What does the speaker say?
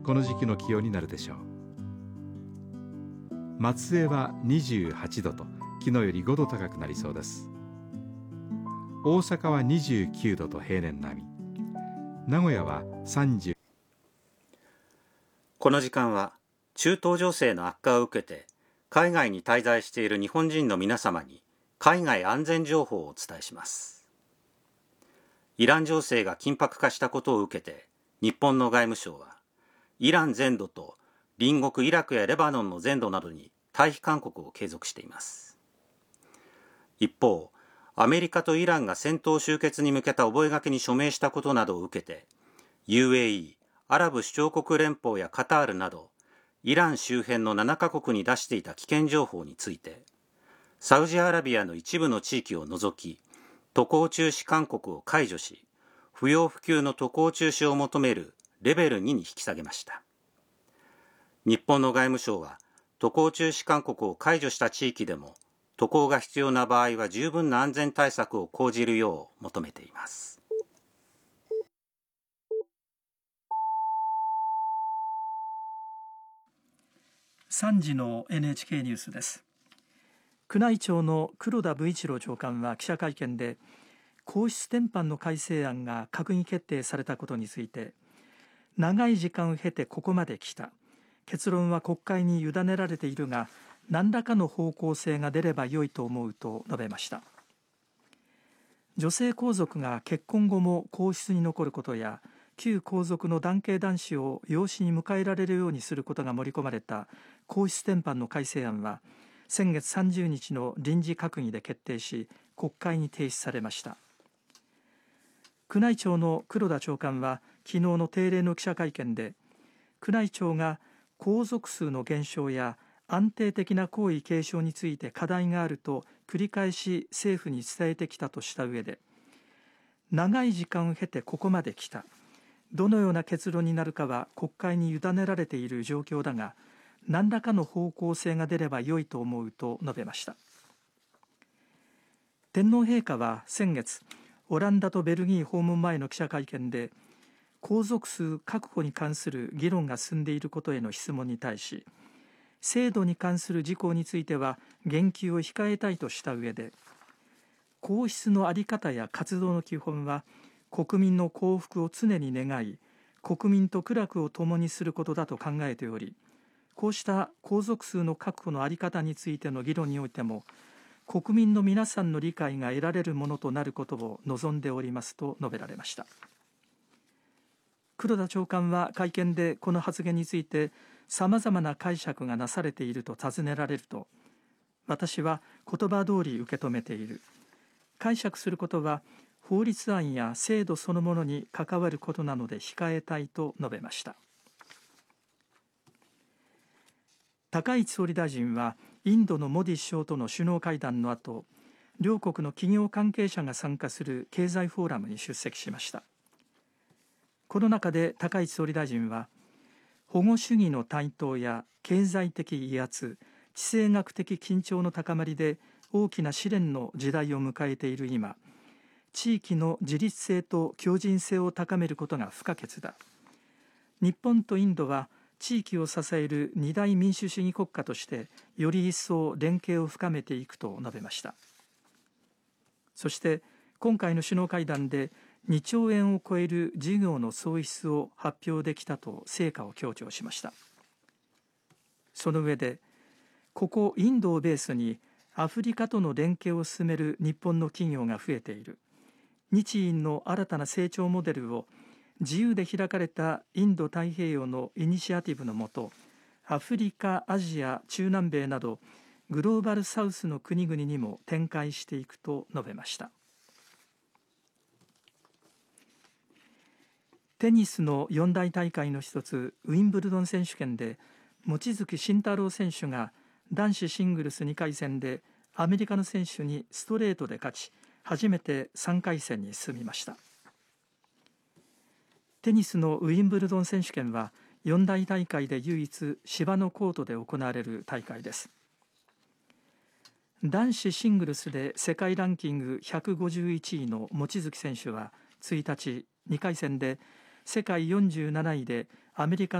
この時期の気温になるでしょう。松江は28度と昨日より5度高くなりそうです。大阪は29度と平年並み、名古屋は30。 この時間は中東情勢の悪化を受けて海外に滞在している日本人の皆様に海外安全情報をお伝えします。イラン情勢が緊迫化したことを受けて日本の外務省はイラン全土と隣国イラクやレバノンの全土などに退避勧告を継続しています。一方、アメリカとイランが戦闘終結に向けた覚書に署名したことなどを受けて UAE、アラブ首長国連邦やカタールなどイラン周辺の7カ国に出していた危険情報についてサウジアラビアの一部の地域を除き渡航中止勧告を解除し、不要不急の渡航中止を求めるレベル2に引き下げました。日本の外務省は渡航中止勧告を解除した地域でも渡航が必要な場合は十分な安全対策を講じるよう求めています。 3時の NHK ニュースです。宮内庁の黒田武一郎長官は記者会見で皇室典範の改正案が閣議決定されたことについて、長い時間を経てここまで来た、結論は国会に委ねられているが何らかの方向性が出れば良いと思うと述べました。女性皇族が結婚後も皇室に残ることや旧皇族の男系男子を養子に迎えられるようにすることが盛り込まれた皇室典範の改正案は先月30日の臨時閣議で決定し国会に提出されました。宮内庁の黒田長官は昨日の定例の記者会見で、宮内庁が皇族数の減少や安定的な皇位継承について課題があると繰り返し政府に伝えてきたとした上で、長い時間を経てここまで来た、どのような結論になるかは国会に委ねられている状況だが何らかの方向性が出れば良いと思うと述べました。天皇陛下は先月オランダとベルギー訪問前の記者会見で、皇族数確保に関する議論が進んでいることへの質問に対し、制度に関する事項については言及を控えたいとした上で、皇室の在り方や活動の基本は国民の幸福を常に願い、国民と苦楽を共にすることだと考えており、こうした皇族数の確保の在り方についての議論においても国民の皆さんの理解が得られるものとなることを望んでおりますと述べられました。黒田長官は会見でこの発言についてさまざまな解釈がなされていると尋ねられると、私は言葉通り受け止めている、解釈することは法律案や制度そのものに関わることなので控えたいと述べました。高市総理大臣はインドのモディ首相との首脳会談の後、両国の企業関係者が参加する経済フォーラムに出席しました。この中で高市総理大臣は、保護主義の台頭や経済的威圧、地政学的緊張の高まりで大きな試練の時代を迎えている今、地域の自立性と強靭性を高めることが不可欠だ。日本とインドは地域を支える二大民主主義国家としてより一層連携を深めていくと述べました。そして今回の首脳会談で2兆円を超える事業の創出を発表できたと成果を強調しました。その上で、ここインドをベースにアフリカとの連携を進める日本の企業が増えている。日印の新たな成長モデルを自由で開かれたインド太平洋のイニシアティブのもと、アフリカ、アジア、中南米などグローバルサウスの国々にも展開していくと述べました。テニスの四大大会の一つウィンブルドン選手権で望月慎太郎選手が男子シングルス2回戦でアメリカの選手にストレートで勝ち、初めて3回戦に進みました。テニスのウィンブルドン選手権は四大大会で唯一芝のコートで行われる大会です。男子シングルスで世界ランキング151位の望月選手は1日2回戦で世界47位でアメリカの